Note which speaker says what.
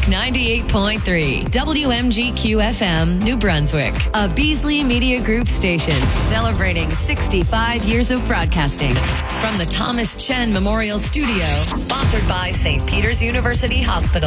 Speaker 1: 98.3, WMGQ FM, New Brunswick, a Beasley Media Group station celebrating 65 years of broadcasting from the Thomas Chen Memorial Studio, sponsored by St. Peter's University Hospital.